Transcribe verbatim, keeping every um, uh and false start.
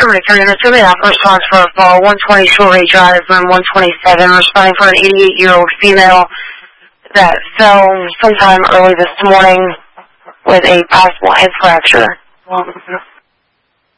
returning a two-minute response for a fall, one twenty Shorey Drive, room one twenty-seven, responding for an eighty-eight-year-old female that fell sometime early this morning with a possible head fracture.